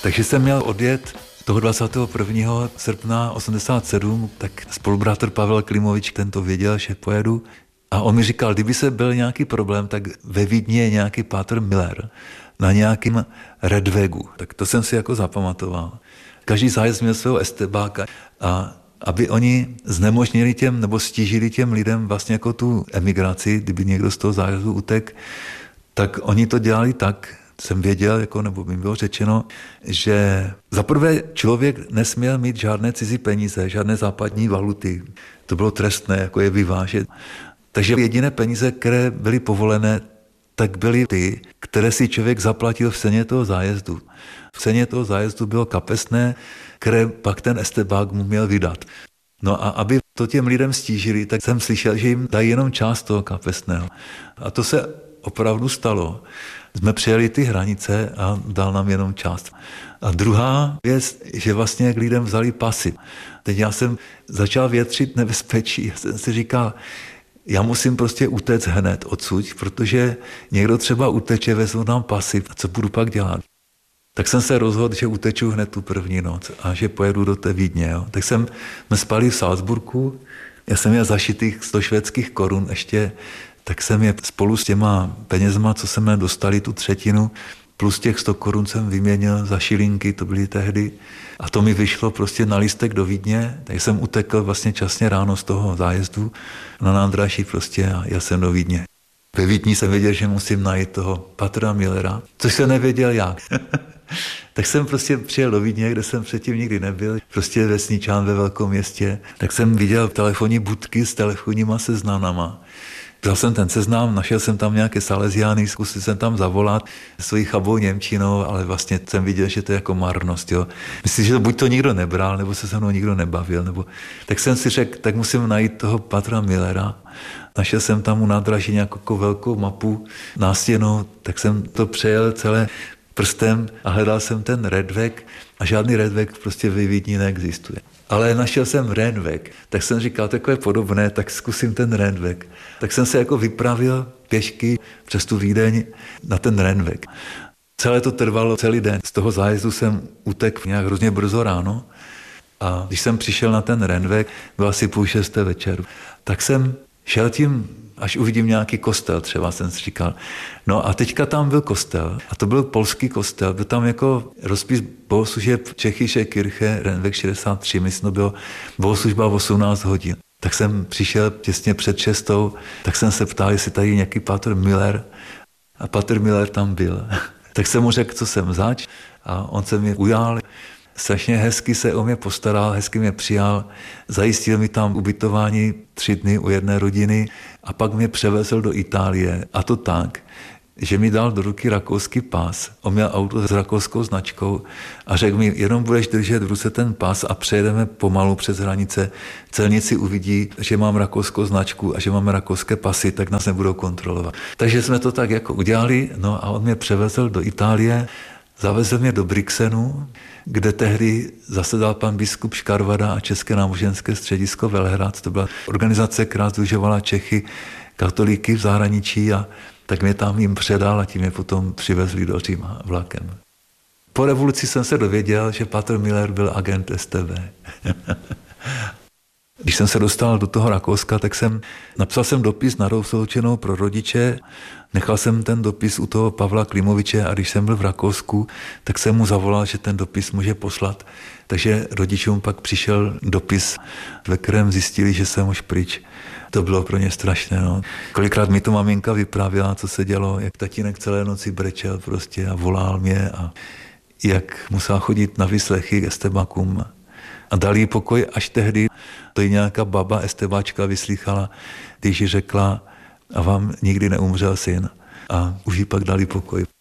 Takže jsem měl odjet toho 21. srpna 87, tak spolubratr Pavel Klimovič, ten to věděl, že pojedu. A on mi říkal, kdyby se byl nějaký problém, tak ve Vídni je nějaký Pátr Miller na nějakým Redwegu. Tak to jsem si jako zapamatoval. Každý zájezd měl svého estebáka a aby oni znemožnili těm nebo stížili těm lidem vlastně jako tu emigraci, kdyby někdo z toho zájezdu utek, tak oni to dělali tak, jsem věděl, jako, nebo mi bylo řečeno, že zaprvé člověk nesměl mít žádné cizí peníze, žádné západní valuty. To bylo trestné, jako je vyvážet. Takže jediné peníze, které byly povolené, tak byly ty, které si člověk zaplatil v ceně toho zájezdu. V ceně toho zájezdu bylo kapesné, které pak ten estebák mu měl vydat. No a aby to těm lidem stížili, tak jsem slyšel, že jim dají jenom část toho kapesného. A to se opravdu stalo. Jsme přijeli ty hranice a dal nám jenom část. A druhá věc, že vlastně k lidem vzali pasy. Teď já jsem začal větřit nebezpečí. Já jsem si říkal, já musím prostě utéct hned odsud, protože někdo třeba uteče, vezmu nám pasy. A co budu pak dělat? Tak jsem se rozhodl, že uteču hned tu první noc a že pojedu do té Vídně. Jo. Tak jsme spali v Salzburgu, já jsem měl zašitých 100 švédských korun ještě, tak jsem je spolu s těma penězma, co jsme dostali tu třetinu, plus těch 100 korun jsem vyměnil za šilinky, to byly tehdy. A to mi vyšlo prostě na lístek do Vídně, tak jsem utekl vlastně časně ráno z toho zájezdu na nádraží prostě a jel jsem do Vídně. Ve Vídni jsem věděl, že musím najít toho Patra Millera, což jsem nevěděl jak. Tak jsem prostě přijel do Vídně, kde jsem předtím nikdy nebyl, prostě vesničán ve velkém městě. Tak jsem viděl telefonní budky s telefonníma seznamama. Vzal jsem ten seznam, našel jsem tam nějaké Salesiány, zkusil jsem tam zavolat svojí chabou němčinou, ale vlastně jsem viděl, že to je jako marnost. Jo. Myslím, že buď to nikdo nebral, nebo se mnou nikdo nebavil. Nebo... Tak jsem si řekl, tak musím najít toho Patra Millera. Našel jsem tam u nádraží nějakou velkou mapu nástěnou, tak jsem to přejel celé prstem a hledal jsem ten Redweg a žádný Redweg prostě ve Vídni neexistuje. Ale našel jsem Rennweg, tak jsem říkal, takové podobné, tak zkusím ten Rennweg. Tak jsem se jako vypravil pěšky přes tu Vídeň na ten Rennweg. Celé to trvalo celý den. Z toho zájezdu jsem utekl nějak hrozně brzo ráno a když jsem přišel na ten Rennweg, bylo asi 5:30 večer, tak jsem šel tím, až uvidím nějaký kostel, třeba jsem si říkal. No a teďka tam byl kostel a to byl polský kostel, byl tam jako rozpis bohoslužeb Čechische Kirche, Rennweg 63, myslím, to bylo bohoslužba 18 hodin. Tak jsem přišel těsně před 6, tak jsem se ptal, jestli tady nějaký Pátr Miller a Pátr Miller tam byl. Tak jsem mu řekl, co jsem zač a on se mě ujal. Strašně hezky se o mě postaral, hezky mě přijal, zajistil mi tam ubytování 3 dny u jedné rodiny a pak mě převezl do Itálie. A to tak, že mi dal do ruky rakouský pás. On měl auto s rakouskou značkou a řekl mi, jenom budeš držet v ruce ten pás a přejedeme pomalu přes hranice. Celníci uvidí, že mám rakouskou značku a že máme rakouské pasy, tak nás nebudou kontrolovat. Takže jsme to tak jako udělali, no a on mě převezl do Itálie, zavezl mě do Brixenu, kde tehdy zasedal pan biskup Škarvada a České náboženské středisko Velhrad. To byla organizace, která sdružovala Čechy, katolíky v zahraničí a tak mě tam jim předal a tím mě potom přivezli do Říma vlakem. Po revoluci jsem se dověděl, že Pátr Miller byl agent StB. Když jsem se dostal do toho Rakouska, tak napsal jsem dopis na rozloučenou pro rodiče, nechal jsem ten dopis u toho Pavla Klimoviče a když jsem byl v Rakousku, tak jsem mu zavolal, že ten dopis může poslat. Takže rodičům pak přišel dopis, ve kterém zjistili, že jsem už pryč. To bylo pro ně strašné. No. Kolikrát mi to maminka vyprávěla, co se dělo, jak tatínek celé noci brečel prostě a volal mě a jak musel chodit na výslechy k estebakům. A dali jí pokoj až tehdy, to jí nějaká baba estebáčka vyslýchala, když jí řekla, a vám nikdy neumřel syn. A už jí pak dali pokoj.